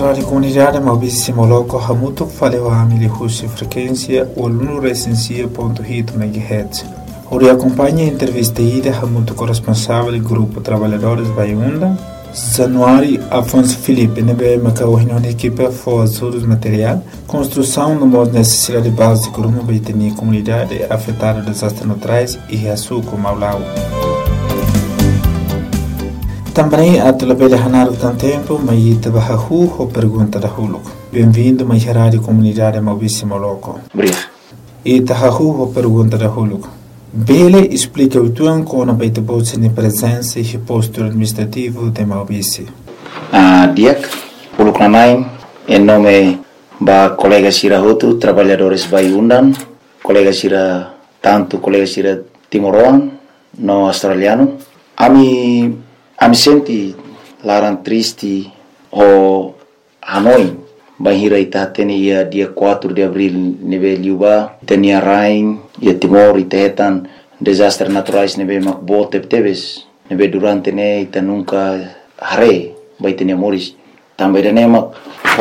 rádio comunidade Maurício Loco Hamuto faleu a Amili Russi frequência 106.8 MHz. Ori acompanha a entrevista ida Hamuto corresponsável do grupo Trabalhadores Baiunda, Januário Afonso Felipe, nebe macau reunião de equipe for ajudos material, construção no modo necessidade básica uma baitenia comunidade afetada desastres naturais e açúcar Maulau. Também a telebelha Hanaro tem tempo, mas trabalhou ou pergunta da Huluco. Bem-vindo, mais rádio comunidade Maurício Loco. Obrigado. E trabalhou ou pergunta da Huluco. Bele explica o tuan com a baita bolsa de presença e posto administrativo de Maurício. Diak, Huluco Nanaim, em nome da colega Sira Hotu, trabalhadores Baiundan, colega Sira, tanto colega Sira Timoroan, no australiano. Ami senti larang triste o Hanoi bahira ita tenia dia 4 de abril nebe liuba tenia rain ia Timor itetan desastre naturais nebe makbo tebes nebe durante ne ita nunca hare bai tenia moris também ne mak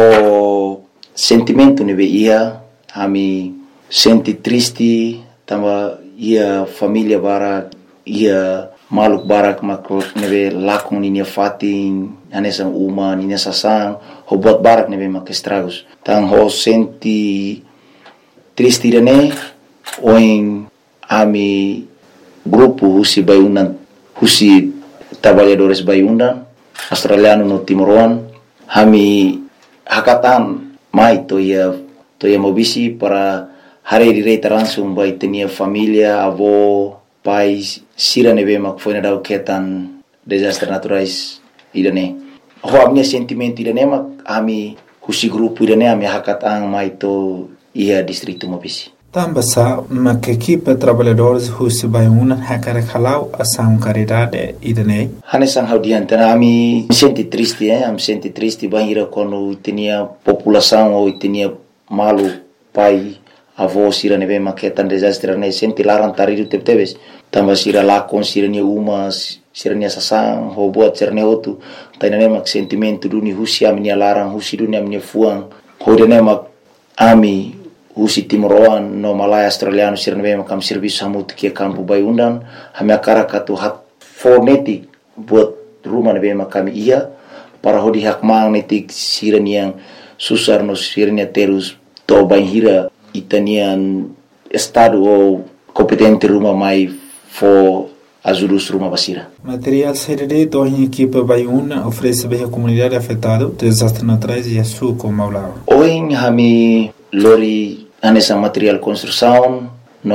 o sentimento nebe ia ami senti triste tamba ia família bara ia maluk barak makro nebe lakung ninia fatin anesan uma ninia sasang ho buat barak nebe mak estragos tang ho senti triste dane oin ami grupo husi Baiundan husi trabalhadores Baiundan australiano no Timoroan hami hakatan mai to ia mobisi para hari direita langsung bai tenia família avó pais sira nebe mak foi na dau ketan desastre naturais idane ho amnya sentimento idane mak ami husi grupo idane ami hakatang mai to ia distrito Mobisi Tambasa mak equipe trabalhadores husi Baiundan hakare khalau asam caridade idane hanesang haudian tana ami senti triste am senti triste bahira kono tenia população ou tenia malu pai avó sira nebe maketan desastre ne senti larang taridu tebes tamba sira lakon sira ni uma sira ni sasang ho buat sirne hotu tainane mak sentimento duni husi ami larang husi duni ami fuang ho dene mak ami husi Timoroan no Malaya australiano sira nebe makam serviço hamut ke kampu Baiundan hame akara katu hak fonetik buat rumah nebe makam ia para hodi hak magnetik sira yang susar no sira ni terus to banhira itanian estado ou competente rumah mai for ajudus rumah basira. Material CDD do em equipe Baiundan oferece bem a comunidade afetada desastres naturais e açúcar Maulau. Hoje hami lori anessa material construção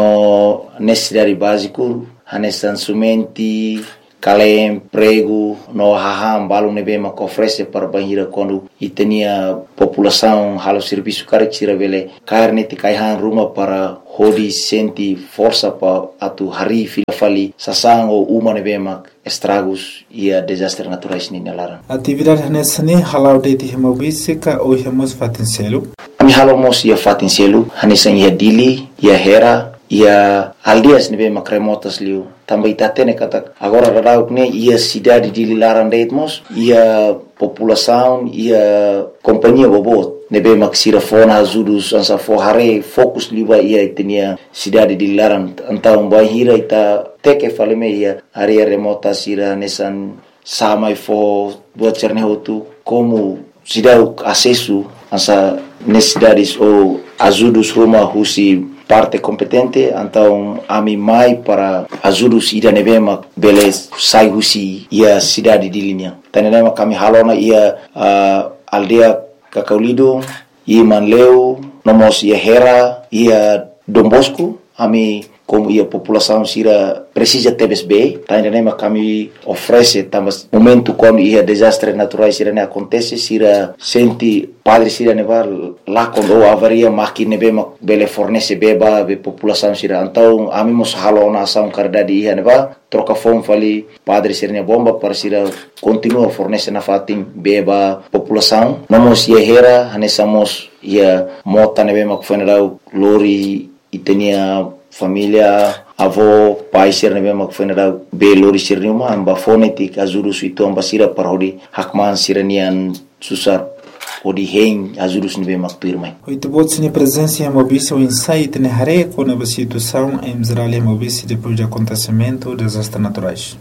no necessidade básico anessa sumenti kalem prego no haham balu nebe mak oferece para banhira quando itenia população halo serviço caractira vele carne te kaihan rumah para hodi senti força pa atu hari fali sasang ou uma nebe mak estragos ia desastre naturais ni nalaran atividade nessa ne halau de Maurício ka ou hemos fatincelo ami halo mos ia fatincelo hanesa ia dili ia hera ia aldeas nebe mak remotas liu também tatene kata agora radauk ne ia cidade de Lilaran Deitmos ia população ia companhia bobot nebe mak sira fona azudus ansa fo hare fokus liba ia tenia cidade de Lilaran antau bahira ita teke faleme ia area remota sira nesan samai fo buat cerne hotu como cidade acesso ansa necessidades ou azudus rumah husi parte competente então ami mai para ajudus ida nebema beles sai husi ia cidade de linha tanema kami halona ia aldea Kakaulido ia Manleu nomos ia Hera ia Dombosco ami como ia população sira precisa TBSB tanema kami oferece tamas momento quando ia desastre naturais sira ne acontece sira senti padre sira neva lá quando avaria máquina nebe bele fornece beba be população sira então ami mos halona ação caridade ia neva troca fome fali padre sira ne bomba para sira continua fornece na fatim beba população nomos ia Hera hanesamos ia mota nebe mak funeral lori itenia família avó pai ser nebe mak funeral be lori sir uma amba fonetik azuru suito amba sira parodi hakman siranian susar fodi hen ajudos nebe makpirmai. Oito bots ni presença em Mobice o insight ne hare com a situação em Israel e Mobice depois do acontecimento dos desastres naturais.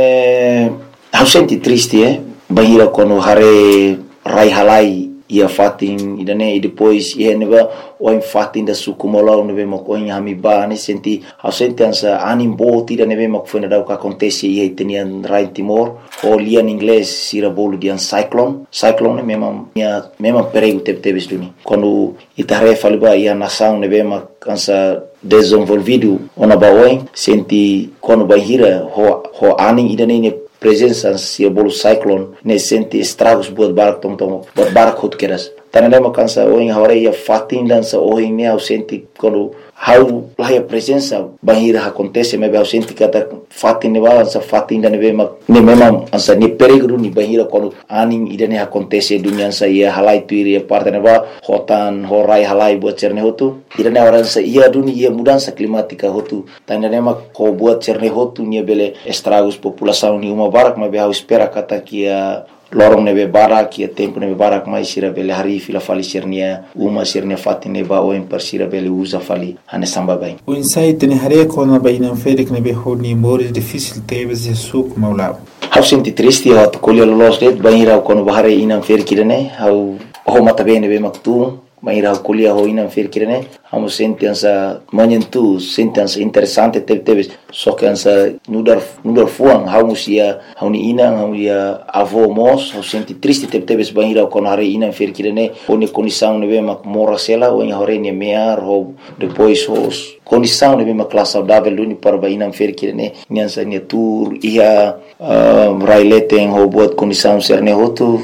Eu senti triste, bahira quando hare rai halai ia fatin idane e depois ia neba o fatin da sukumolau nebe makoin hamiba ne senti eu senti ansa animbo tira nebe makfuna da o que acontece ia tenian rai Timor o lia em inglês sira bolo de cyclone mesmo perigo teve duni quando itare faliba ia nação nebe mak ansa desenvolvido ona baoin senti quando bahira ho aning idane ne presença se bolo cyclone ne sente estragos buat barak buat barak hot keras tanema kansa o em hora ia fatin dança o em ne sente quando how lá a presença bahira acontece me eu sente que até fatin ne balança fatin da neve ne mesmo ansa ne perigo ni bahira quando aning idane acontece dunia sa ia halai tu ia parte ne ba hotan horai halai buat cerne hotu idane orang sa ia dunia ia mudança climática hotu tanema ko buat cerne hotu ni bele estragos população ni uma barak me eu espera kata que a lorong nebe barak ia tempo nebe barak mai sira bele hari fila fali sirnia uma sirnia fatine ba o per sira bele usa fali ane samba bem o insight ne hare com a baina ferik nebe honi mores difícil teve se suco maulao eu senti triste eu colher los det baira quando bahare inam ferkirene eu o mata bene be maktu Maira kuliah ho inam firkirene amo sentença manhentu sentença interessante teve só que ansa nudar fuang hausia hauni inang hauia avô mos ho senti triste teve banhira con hare inam firkirene oni condição nebe mak mora sela o em hore ne mear ho depois os condição nebe mak classe saudável luni para inam firkirene nyansa ne tour ia raileten ho buat condição serne hotu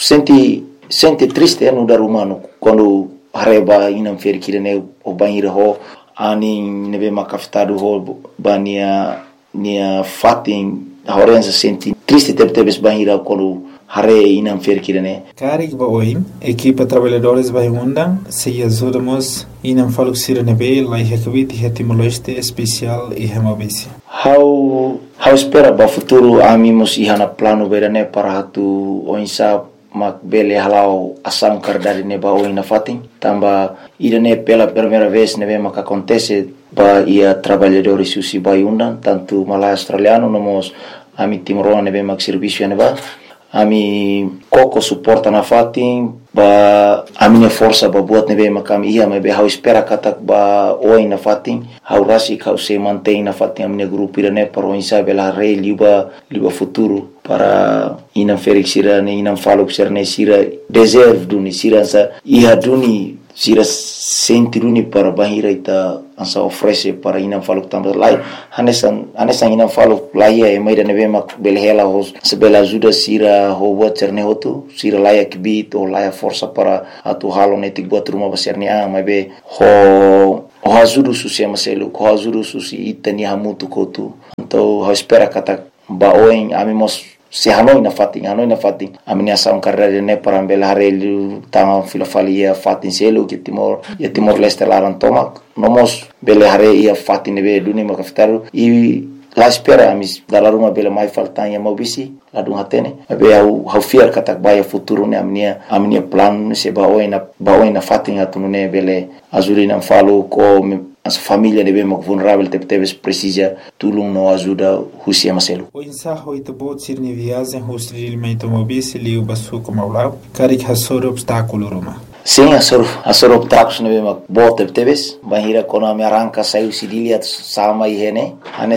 sente triste no dar humano quando hareba inam ferkirene o banhira ho ani nebe makafitado ho bania nia fatin horenza senti triste teve banhira quando hare inam ferkirene Karik ba oin equipa trabalhadores vai undang se ajudamos inam faluxira nebe lai hekvit hetimoleste especial e hemabisi how espera ba futuro amimos ihana plano berane para hatu oinsa mak bele halau asam kardari neba o ina fatin tamba idane pela primeira vez nebe mak acontece ba ia trabalhadores susi bai undan tanto malai australiano nomos ami timoro nebe mak serviço neba ami koko suporta na fatin ba a minha força ba buat nebe mak ami ia me be hau espera katak ba o ina fatin hau rasi kau se mantém na fatin a minha grupo irane para o insa bela rei liba futuro para inam ferik sira ne inam faluk sira sira deserve duni sira sa iha duni sira senti duni para bahira ita ansa oferece para inam faluk tambah lai hanesan inam faluk lai e mai da nebe mak belhela hos sebela ajuda sira ho buat cerne hotu sira lai akbit o lai força para atu halo netik buat rumah baserne mai be ho ajuda susema selu ho ajuda susi itani hamutu kotu então ho espera kata baoin amimos se hanoi na fatin amini asaun carreira ne para bela harelu tanga filofalia fatin selu que Timor Leste laran tomak nomos bela hare ia fatin nebe duni makaftaru e la espera amis dalaruma bela mai faltan ya mobisi la dun hatene be au fiar katak baya futuro ne amnia plan se baoi na fatin atunune bele azurina falo ko as família nebe mak vulnerável teve precisa tulung no ajuda husia maselu o insaho itobot sirni viagem hostil meito mobisi liu basu como aulau karik hasor obstáculo roma sim asor obstáculos nebe mak bot teve bahira kona me arranca saiu sidilia sama ihene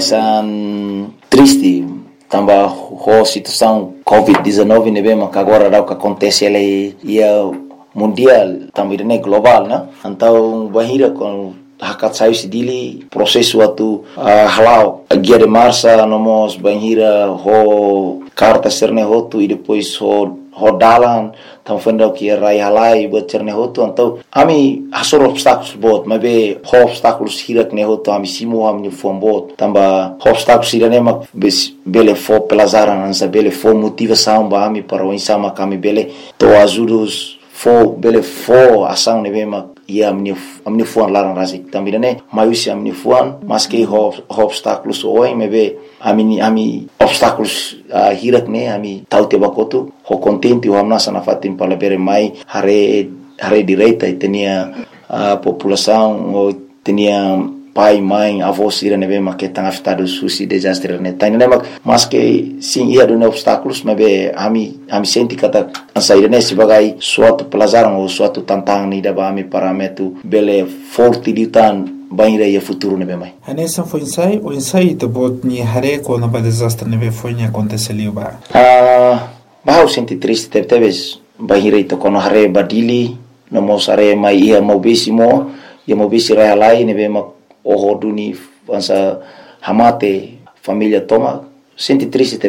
anesan triste tamba ho situação COVID-19 nebe mak agora dá o que acontece ele ia mundial também né global né então bahira com hakat sayu sidili prosesu atu halau guia de marcha nomos banhira ho carta serne hotu e depois ho dalan tam fenda que rai halai buat serne hotu então ami hasor obstáculos bot mabe ho obstáculos hirak ne hotu ami simo ami fombot tamba obstáculos irane mak bele fo pelazaran ansa bele fo motivação ba ami para o insama kami bele to ajudos fo ação nebe mak ia amin'ny foan larang razik tambirane maiusi amin'ny foan maske obstáculos oi mebe ami obstáculos hirak ne ami taute bakotu ho contente o amnasa na fatim palabere mai hare direita tenia população o tenia pai, mãe, avô sira nebe mak tang afetado susi desastre ne tang ne mak maske sim ia do obstáculos mebe ami senti kata ansaire ne sebagai suatu pelajaran ou suatu tantangan ni daba ami parametu bele forte ditan banira ia futuro nebe mai. Hanessa foi o ensaio de bot ni hare quando ba desastre nebe foi ni aconteceu ba. Ba senti triste teves banira ito kono hare badili no mosare mai ia mobisimo ia mobisi realai nebe mak duni ansa hamate família toma senti triste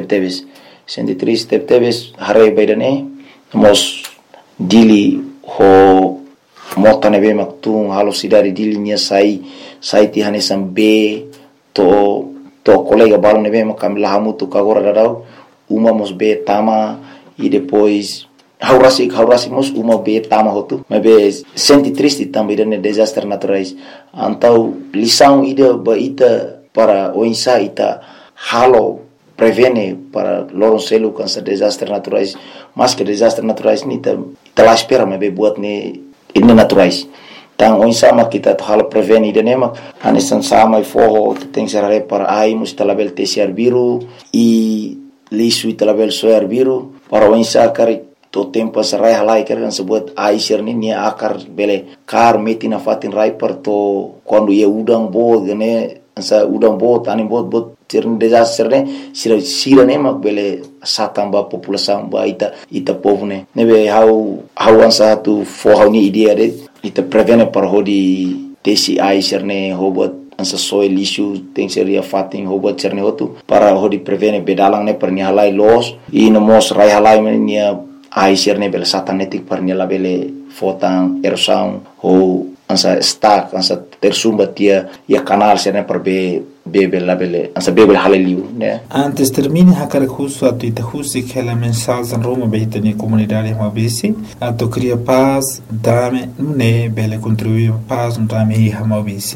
teves hare baidane mos dili ho mota nebe mak tung halo sidari dili nia sai ti hanesam be to colega balo nebe mak kam lahamutu kagora dadau uma mos be tama e depois haurasi mos uma be tama hotu mebe senti triste também dane desastre naturais antau lição ida ba ita para o insa ita halo prevene para loron selu cansa desastre naturais mas que desastre naturais ni ita la espera mebe buat ne ini naturais tang o insa ma kita halo prevene ida nema anesan sama forro tem serare para ai mus talabel tesiar biru e lisu talabel soar biru para o insa kari to tempo sarai halai kan sebut aisir ni nia akar bele kar metina fatin rai per to quando ia udang bo gane sa udang bo tani bot tirn desastre ne sira ne mak bele satamba população ba ita povne nebe how ansa tu for ni idea de ita prevene par hodi tesi aisir ne hobot ansa soil issue tem seria fatin hobot cerne hotu para hodi prevene bedalang ne per ni halai los e no mos rai halai nia aisir ne bela satanetik parnia la bele fotang erosão ou ansa stack ansa tersumba tia ia canal serne per bebe la bele ansa bebe haleliu né antes termine hakar kusu atu ita husi kela mensagem roma behitani comunidade mabisi atu cria paz dame ne bele contribuir paz dame hi mabisi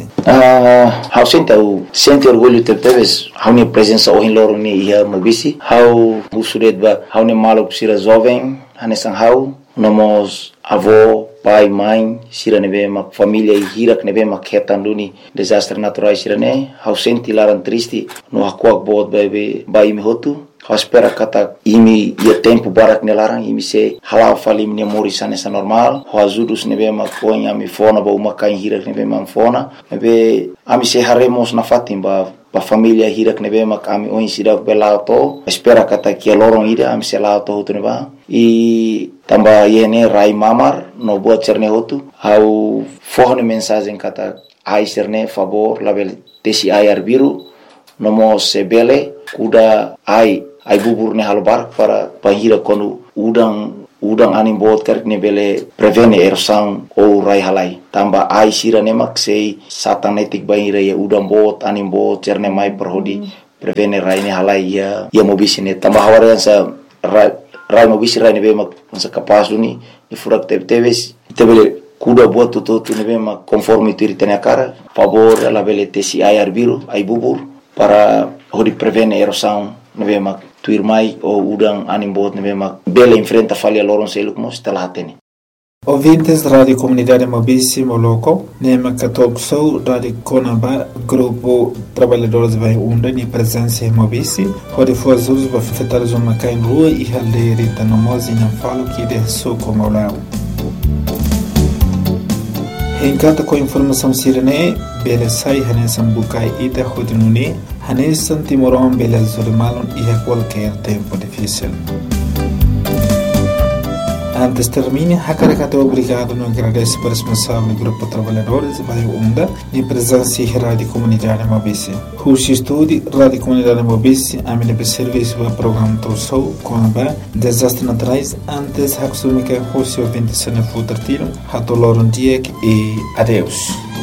how sente orgulho teves how ne presença o loro ni ia mabisi how usuret ba how ne malo sira jovem hanesan how nomos avô pai mãe sira nebe mak família hirak nebe mak hetanduni desastre naturais sira ne how senti laran triste no hakuak bot bai mi hotu how espera kata imi ia tempo barak nelarang imi se halau fali mi morisan essa normal how azudus nebe mak ponya mi fona ba uma kain hirak nebe mak fona nebe ami se haremos na fatim ba família hirak nebe mak ami oin sira belato espera kata kia lorong ida ami se lao to hotu neba e tamba yene rai mamar no buat cerne hotu au forne mensagem kata ai cerne favor label tesi ayar biru nomo sebele kuda ai bubur ne halbar para pahira konu udang anim bot kerk ne bele prevene erosão ou rai halai tamba ai sira ne mak sei satanetik bahira ya udang bot anim bot cerne mai perhodi prevene rai ne halai ya mobisi ne tamba hawarian sa rai mobisi rai nebe mak masa kapas duni ni furak teves tebele kuda buat tutu nebe mak conforme tu ritene cara favor la bele tesi ayar biru ai bubur para hodi prevene erosão nebe mak tuir mai o udang anim bot nebe mak bele enfrenta falha loron seluk mos telatene. Ouvintes da Rádio Comunidade Mobisi Moloco, Nema Catok Sou, Rádio Conaba, Grupo Trabalhadores Vai Unda, ni presença em Mobisi, onde foi as usos para afetar uma cain rua e halderita no mozi não falo que de sou como lá. Encanta com informação sirene, bela sai hanesan bukai ida hodinune, hanesan timoron bela zurimalon e a qualquer tempo difícil. Antes termine, Hakarakato obrigado no agradece para o responsável do Grupo Trabalhadores Vai Unda e presença em Rádio Comunidade Mobisi. Rushi Estúdio, Rádio Comunidade Mobisi, a minha serviço para o programa Torsou, Conaba, Desastres Naturais, antes Haksumika Rushi ouvinte se não for tiro, Hatoloron Diek e adeus.